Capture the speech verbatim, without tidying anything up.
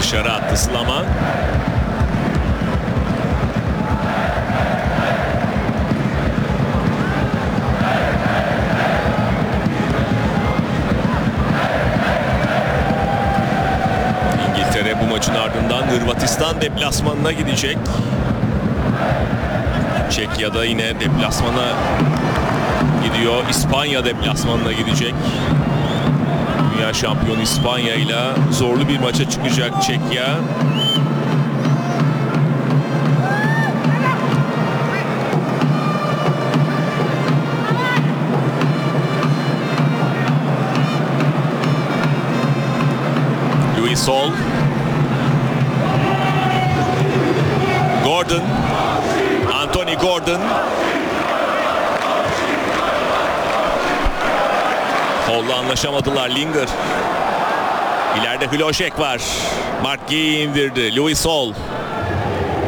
Dışarı attı Slaman. İngiltere bu maçın ardından Hırvatistan deplasmanına gidecek. Çekya'da yine deplasmana gidiyor. İspanya deplasmanına gidecek. Dünya şampiyonu İspanya ile zorlu bir maça çıkacak Çekya. Louis Sol. Gordon. Anthony Gordon. Kolla anlaşamadılar. Linger. İleride Hlošek var. Mark Guy indirdi. Louis Sol.